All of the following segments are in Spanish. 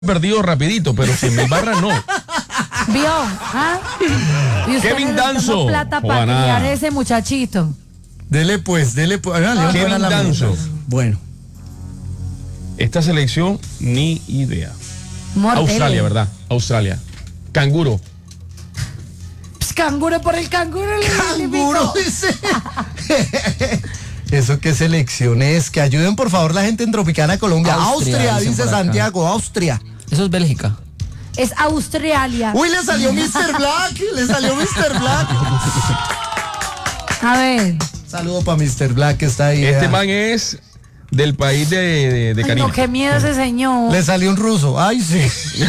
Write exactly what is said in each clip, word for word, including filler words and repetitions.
perdido rapidito, pero cien mil barras no. ¿Vio? ¿Ah? Y usted Kevin necesitamos Danzo. plata para Juana. criar ese muchachito. Dele pues, dele pues. Ah, Kevin buena la Danzo. pregunta. Bueno. Esta selección, ni idea. Mortele. Australia, ¿verdad? Australia. Canguro. Pues, canguro por el canguro. le Canguro, significó. dice. Eso qué selección es. Que ayuden por favor la gente en Tropicana Colombia. Austria, Austria, dicen dice por acá. Santiago, Austria. Eso es Bélgica. Es Australia. Uy, le salió mister Black, le salió mister Black. A ver. Saludo para mister Black que está ahí. Este ah. man es del país de, de, de Ay, Karina. no, qué miedo ese señor. Le salió un ruso. Ay, sí.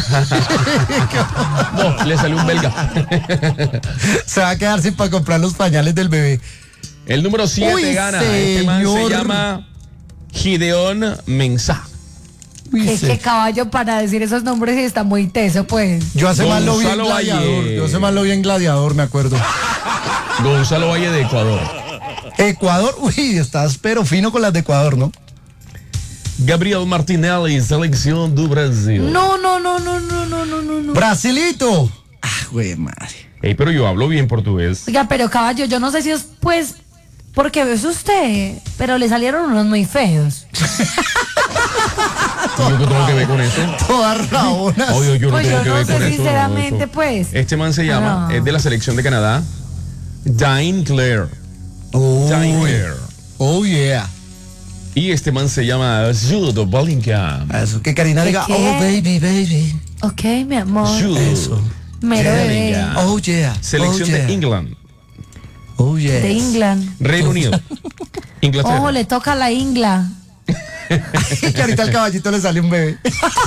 No, le salió un belga. Se va a quedar sin para comprar los pañales del bebé. El número siete Uy, gana. Este man se señor. llama Gideon Mensah. Uy, Es sí. que caballo para decir esos nombres y está muy teso, pues. Yo hace más lo vi en Gonzalo Gladiador. Valle. Yo hace más lo vi en Gladiador, me acuerdo. Gonzalo Valle de Ecuador. Ecuador, uy, estás pero fino con las de Ecuador, ¿no? Gabriel Martinelli, selección do Brasil. No, no, no, no, no, no, no, no, no. Brasilito. Ah, güey, madre. Ey, pero yo hablo bien portugués. Oiga, pero caballo, yo no sé si es pues porque es usted, pero le salieron unos muy feos. ¿Yo qué tengo que ver con eso? Todas rabonas. Obvio, yo no Pues tengo yo que no ver sé con eso. sinceramente, eso. pues. Este man se llama, Ah. es de la selección de Canadá, Dine Claire. Dine Uy. Claire. Oh, yeah. Y este man se llama Jude Bellingham. Eso, que Karina ¿De diga, qué? oh, baby, baby. Ok, mi amor. Jude Eso. Mero bebé. Bellingham. Oh, yeah. Selección oh, yeah. de England, Oh, yeah. De England. Reino Unido, Inglaterra. Ojo, le toca la ingla. Que ahorita al caballito le sale un bebé.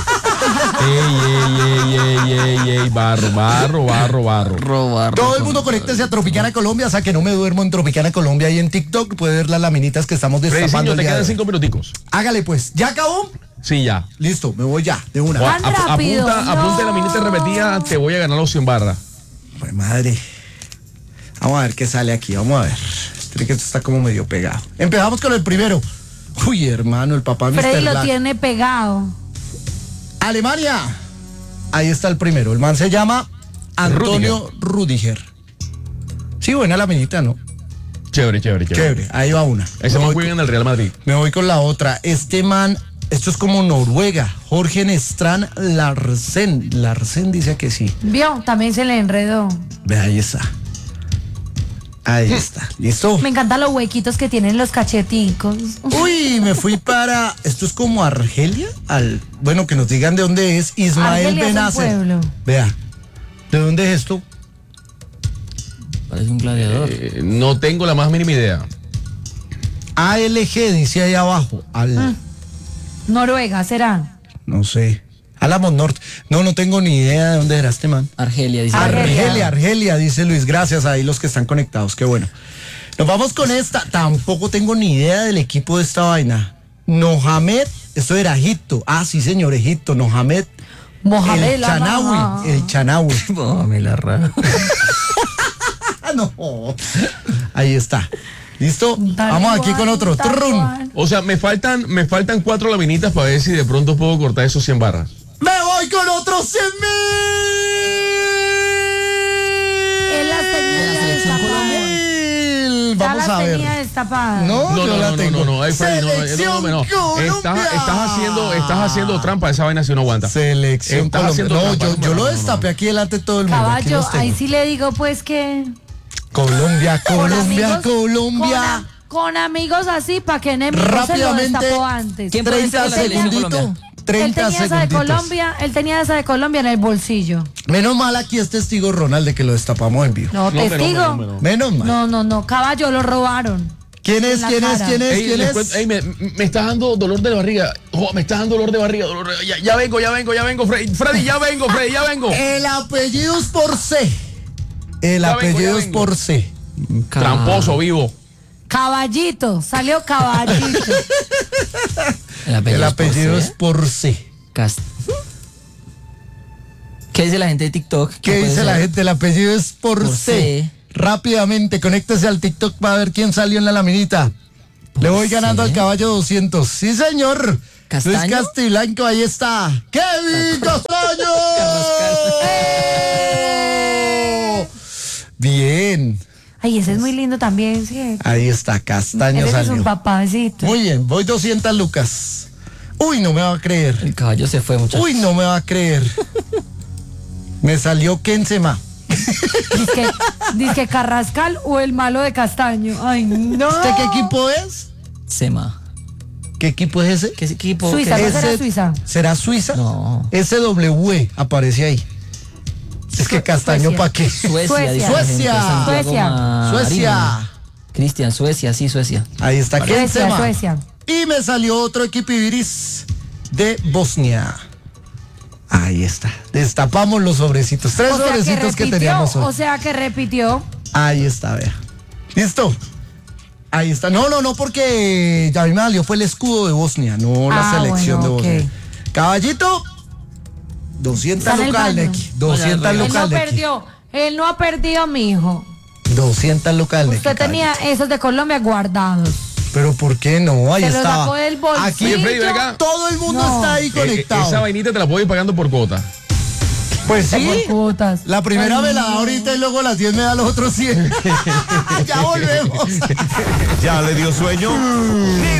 Ey, ey, ey, ey, ey, ey, barro, barro, barro, barro. Robar. Todo el mundo conéctese a Tropicana Colombia, o sea que no me duermo en Tropicana Colombia y en TikTok puede ver las laminitas que estamos destapando Frediciño, el te día de quedan hoy. cinco minuticos. Hágale pues, ¿ya acabó? Sí, ya. Listo, me voy ya, de una. Juan, Ap- rápido, apunta, no. apunta la minita repetida, te voy a ganar los cien barras. Pues madre. Vamos a ver qué sale aquí, vamos a ver. Tiene que esto está como medio pegado. Empezamos con el primero. Uy, hermano, el papá Freddy mister lo Black. tiene pegado. Alemania. Ahí está el primero. El man se llama Antonio Rudiger. Sí, buena la minita, ¿no? Chévere, chévere, chévere. Chévere, ahí va una. Ese me, man voy juega con, en el Real Madrid. me voy con la otra. Este man, esto es como Noruega. Jorge Nestran Larsen. Larsen dice que sí. Vio, también se le enredó. Ve, ahí está. Ahí está. ¿Listo? Me encantan los huequitos que tienen los cacheticos. Uy, me fui para. Esto es como Argelia. Al, bueno, que nos digan de dónde es Ismael Argelia es un Benacer. pueblo. Vea. ¿De dónde es esto? Parece un gladiador. Eh, no tengo la más mínima idea. A L G dice ahí abajo. Al. Noruega, ¿será? No sé. Álamos Norte. No, no tengo ni idea de dónde era este man. Argelia, dice. Argelia. Argelia, Argelia, dice Luis. Gracias ahí los que están conectados. Qué bueno. Nos vamos con esta. Tampoco tengo ni idea del equipo de esta vaina. Mohamed, esto era Egipto. Ah, sí, señor, Egipto. Mohamed. Mohamed El la Chanawi. mamá. El Chanawi. Póngame la rara. Ah, no. Ahí está. ¿Listo? Dale, Vamos aquí Juan, con otro. dale, Trrrun. Juan. O sea, me faltan, me faltan cuatro laminitas para ver si de pronto puedo cortar esos cien barras. Me voy con otro cien mil. Él las tenía ¿De la ya selección destapadas. Ya Vamos las a ver. tenía destapadas. No, No, yo no, la no, tengo. no, no, no, ay, Freddy, no, no, no, no, no. Selección Estás, Colombia. estás haciendo, estás haciendo trampa, esa vaina si no aguanta. Selección Estás Colombia. haciendo No, trampa, yo, no, yo no, lo no, no. destapé aquí delante de todo el mundo. Aquí Caballo, los tengo. ahí sí le digo pues que Colombia, con Colombia, amigos- Colombia. Con, con amigos así para que enemigos se lo Rápidamente, destapó antes. ¿Quién puede treinta ser la selección segunditos. Colombia? Él treinta tenía esa de segunditos. Colombia, él tenía esa de Colombia en el bolsillo. Menos mal aquí es testigo Ronald de que lo destapamos en vivo. No, No, pero, testigo. no, no, no. Menos mal. No, no, no, caballo, lo robaron. ¿Quién es? En la ¿Quién es? cara. ¿Quién es? Ey, ¿Quién les es? cuento- ey, me, me estás dando dolor de barriga. Jo, me estás dando dolor de barriga. dolor de- ya, ya vengo, ya vengo, ya vengo, Freddy. Freddy, ya vengo, Freddy, ya vengo. El apellido es por C. El Ya vengo, apellido ya es vengo. por C. Tramposo, vivo. Caballito, salió caballito. El apellido, El apellido es es por C. Cast. ¿Qué dice la gente de TikTok? ¿Qué puede dice la ser? gente? El apellido es por, Por C. C. Rápidamente, conéctese al TikTok para ver quién salió en la laminita. Le voy C. ganando al caballo doscientos. Sí, señor. ¿Castaño? Luis Castiblanco, ahí está. ¡Kevin Castaño! ¡Eh! Bien. Ay, ese es muy lindo también, sí. Ahí está, Castaño Ese es salió. un papacito. Muy bien, voy doscientas lucas. Uy, no me va a creer. El caballo se fue, muchachos. Uy, no me va a creer. Me salió Kensema. Dice, dice Carrascal o el malo de Castaño. Ay, no. ¿Usted qué equipo es? Sema. ¿Qué equipo es ese? ¿Qué equipo? Suiza, ¿Qué ¿no es? será Ese- Suiza? ¿Será Suiza? No. S W aparece ahí. Es que Castaño, Suecia. ¿para qué? Suecia. Suecia. dice la gente, Suecia. Santiago Suecia. Marino. Suecia. Cristian, Suecia, sí, Suecia. Ahí está Suecia, Kensema. Suecia. Y me salió otro equipo Ibiris de Bosnia. Ahí está. Destapamos los sobrecitos. Tres O sea que sobrecitos que, repitió, teníamos hoy. o sea que repitió. Ahí está, vea. ¿Listo? Ahí está. No, no, no, porque a mí me salió fue el escudo de Bosnia, no la Ah, selección bueno, de ok. Bosnia. Caballito, doscientas Está en el lucas baño. Neki. doscientas Él Él lucas no Neki. perdió. Él no ha perdido, mijo. doscientas lucas Neki. Usted tenía esos de Colombia guardados. Pero ¿por qué no? Ahí Se lo estaba. sacó del bolsillo. Aquí Oye, Freddy, ven acá. todo el mundo No. está ahí Eh, conectado. esa vainita te la puedo ir pagando por cuota. Pues sí. Por cuotas. La primera Ay, me la da ahorita y luego las diez me da los otros cien. Ya volvemos. ¿Ya le dio sueño?